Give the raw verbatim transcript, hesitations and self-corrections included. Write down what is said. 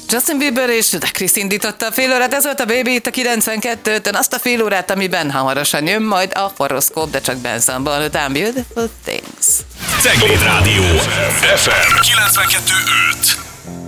Justin Bieber és Chris indította a fél órát, ez volt a Baby itt a kilencvenkettőtön, azt a fél órát, amiben hamarosan jön majd a horoszkóp, de csak Benzonban, után Beautiful Things. Cegléd Rádió ef em kilencvenkettő öt.